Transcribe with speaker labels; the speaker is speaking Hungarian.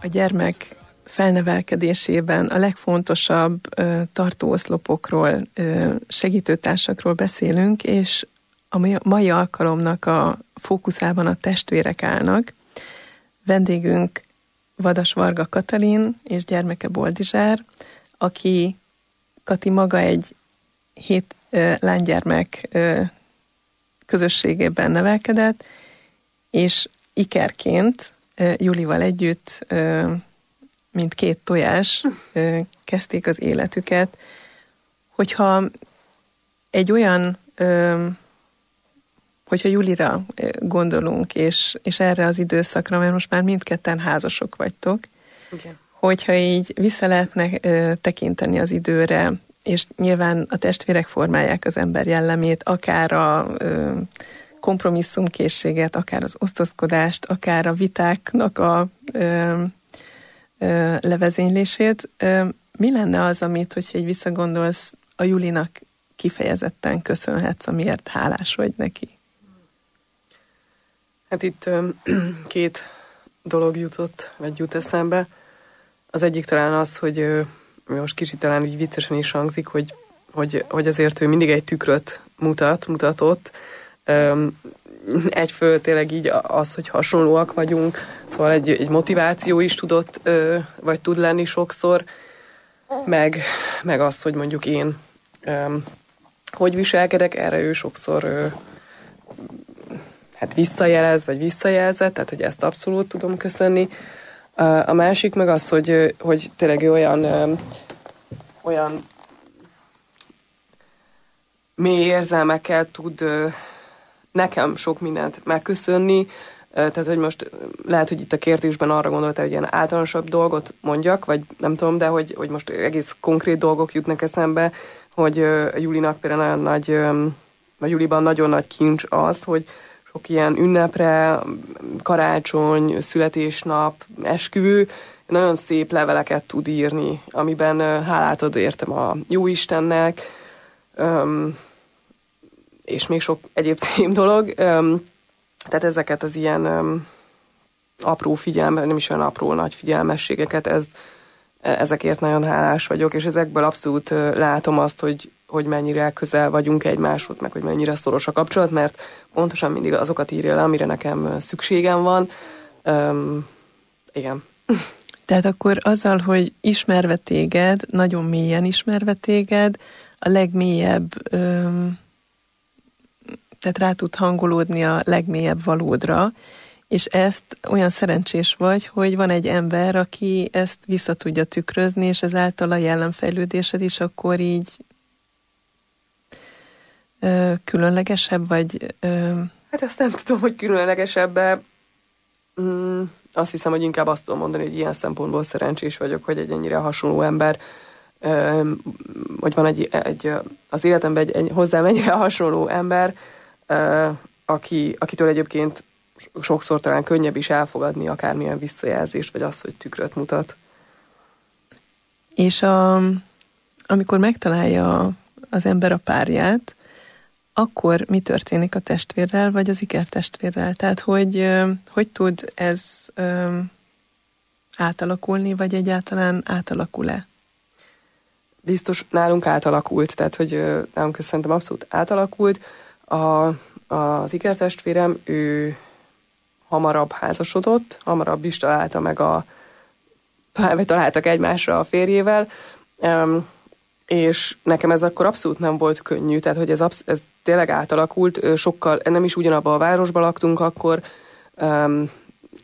Speaker 1: a gyermek felnevelkedésében a legfontosabb tartóoszlopokról, segítőtársakról beszélünk, és a mai alkalomnak a fókuszában a testvérek állnak. Vendégünk Vadas Varga Katalin és gyermeke Boldizsár, aki Kati maga egy 7 lánygyermek közösségében nevelkedett, és ikerként Julival együtt, mint 2 tojás, kezdték az életüket. Hogyha egy olyan, hogyha Julira gondolunk, és erre az időszakra, mert most már mindketten házasok vagytok, igen. Hogyha így vissza lehetne tekinteni az időre, és nyilván a testvérek formálják az ember jellemét, akár a kompromisszumkészséget, akár az osztozkodást, akár a vitáknak a levezénylését. Mi lenne az, amit, hogyha így visszagondolsz, a Julinak kifejezetten köszönhetsz, amiért hálás vagy neki?
Speaker 2: Hát itt 2 dolog jut eszembe. Az egyik talán az, hogy most kicsit talán úgy viccesen is hangzik, hogy azért ő mindig egy tükröt mutatott. Egyfelől tényleg így az, hogy hasonlóak vagyunk, szóval egy motiváció is vagy tud lenni sokszor, meg az, hogy mondjuk én hogy viselkedek, erre ő sokszor hát visszajelez, vagy visszajelzett, tehát hogy ezt abszolút tudom köszönni. A másik meg az, hogy tényleg ő olyan mély érzelmekkel tud nekem sok mindent megköszönni, tehát hogy most lehet, hogy itt a kérdésben arra gondoltál, hogy ilyen általánosabb dolgot mondjak, vagy nem tudom, de hogy most egész konkrét dolgok jutnak eszembe, hogy a Julinak például nagyon nagy, vagy Juliban nagyon nagy kincs az, hogy sok ilyen ünnepre, karácsony, születésnap, esküvő, nagyon szép leveleket tud írni, amiben hálát ad értem a Jóistennek, és még sok egyéb szép dolog. Tehát ezeket az ilyen apró nem is olyan apró, nagy figyelmességeket, ezekért nagyon hálás vagyok, és ezekből abszolút látom azt, hogy mennyire közel vagyunk egymáshoz, meg hogy mennyire szoros a kapcsolat, mert pontosan mindig azokat írja le, amire nekem szükségem van. Igen.
Speaker 1: Tehát akkor azzal, hogy ismerve téged, nagyon mélyen ismerve téged, a legmélyebb, tehát rá tud hangolódni a legmélyebb valódra, és ezt olyan szerencsés vagy, hogy van egy ember, aki ezt vissza tudja tükrözni, és ezáltal a jellemfejlődésed is akkor így különlegesebb, vagy...
Speaker 2: Hát ezt nem tudom, hogy különlegesebb, azt hiszem, hogy inkább azt tudom mondani, hogy ilyen szempontból szerencsés vagyok, hogy egy ennyire hasonló ember, vagy van az életemben egy hozzám ennyire hasonló ember, akitől egyébként sokszor talán könnyebb is elfogadni akármilyen visszajelzést, vagy azt, hogy tükröt mutat.
Speaker 1: És amikor megtalálja az ember a párját, akkor mi történik a testvérrel, vagy az ikertestvérrel? Tehát, hogy tud ez átalakulni, vagy egyáltalán átalakul-e?
Speaker 2: Biztos nálunk átalakult, tehát, hogy nálunk szerintem abszolút átalakult. Az ikertestvérem, ő hamarabb házasodott, hamarabb is találta meg vagy találtak egymásra a férjével, és nekem ez akkor abszolút nem volt könnyű, tehát hogy ez tényleg átalakult, sokkal, nem is ugyanabban a városban laktunk akkor,